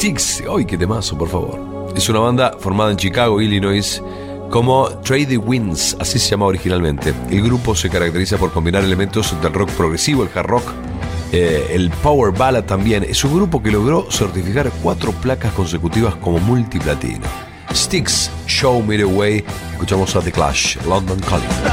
Styx, ¡ay, qué temazo, por favor! Es una banda formada en Chicago, Illinois, como Trade Winds, así se llama originalmente. El grupo se caracteriza por combinar elementos del rock progresivo, el hard rock, el power ballad también. Es un grupo que logró certificar 4 placas consecutivas como multiplatino. Styx, Show Me the Way. Escuchamos a The Clash, London Calling.